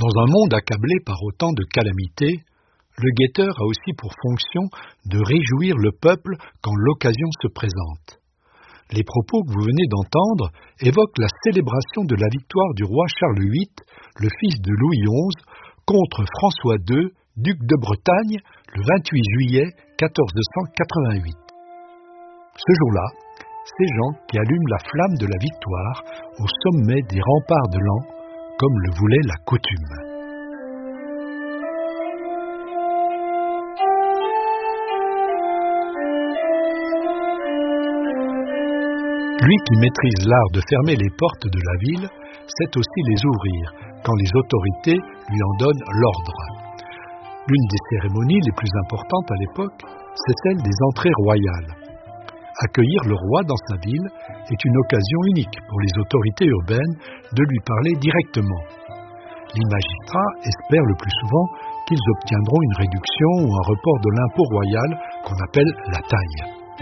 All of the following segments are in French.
Dans un monde accablé par autant de calamités, le guetteur a aussi pour fonction de réjouir le peuple quand l'occasion se présente. Les propos que vous venez d'entendre évoquent la célébration de la victoire du roi Charles VIII, le fils de Louis XI, contre François II, duc de Bretagne, le 28 juillet 1488. Ce jour-là, ces gens qui allument la flamme de la victoire au sommet des remparts de l'An, comme le voulait la coutume. Lui qui maîtrise l'art de fermer les portes de la ville, sait aussi les ouvrir, quand les autorités lui en donnent l'ordre. L'une des cérémonies les plus importantes à l'époque, c'est celle des entrées royales. Accueillir le roi dans sa ville est une occasion unique pour les autorités urbaines de lui parler directement. Les magistrats espèrent le plus souvent qu'ils obtiendront une réduction ou un report de l'impôt royal qu'on appelle la taille.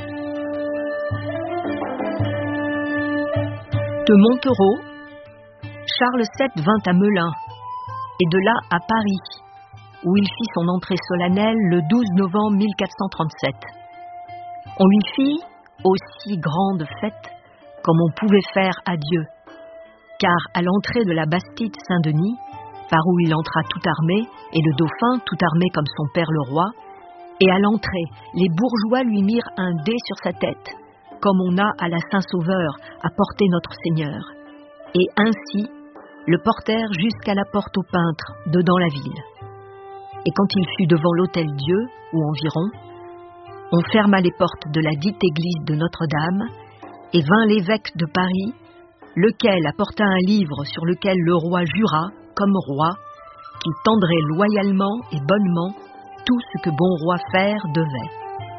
De Montereau, Charles VII vint à Melun, et de là à Paris, où il fit son entrée solennelle le 12 novembre 1437. On lui fit aussi grande fête comme on pouvait faire à Dieu, car à l'entrée de la Bastide Saint-Denis, par où il entra tout armé, et le dauphin tout armé comme son père le roi, et à l'entrée, les bourgeois lui mirent un dé sur sa tête, comme on a à la Saint-Sauveur à porter notre Seigneur, et ainsi le portèrent jusqu'à la porte aux peintres, dedans la ville. Et quand il fut devant l'Hôtel-Dieu, ou environ, on ferma les portes de la dite église de Notre-Dame, et vint l'évêque de Paris, lequel apporta un livre sur lequel le roi jura, comme roi, qu'il tendrait loyalement et bonnement tout ce que bon roi faire devait.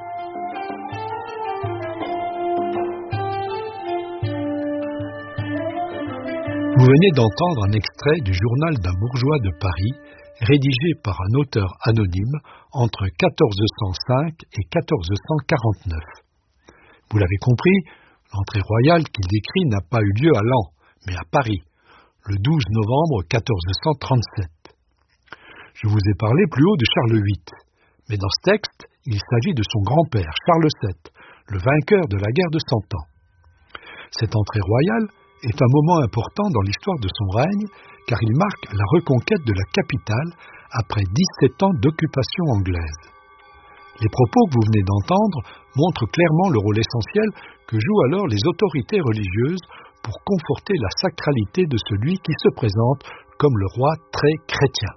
Vous venez d'entendre un extrait du journal d'un bourgeois de Paris, rédigé par un auteur anonyme entre 1405 et 1449. Vous l'avez compris, l'entrée royale qu'il décrit n'a pas eu lieu à Laon, mais à Paris, le 12 novembre 1437. Je vous ai parlé plus haut de Charles VIII, mais dans ce texte, il s'agit de son grand-père, Charles VII, le vainqueur de la guerre de Cent Ans. Cette entrée royale est un moment important dans l'histoire de son règne, car il marque la reconquête de la capitale après 17 ans d'occupation anglaise. Les propos que vous venez d'entendre montrent clairement le rôle essentiel que jouent alors les autorités religieuses pour conforter la sacralité de celui qui se présente comme le roi très chrétien.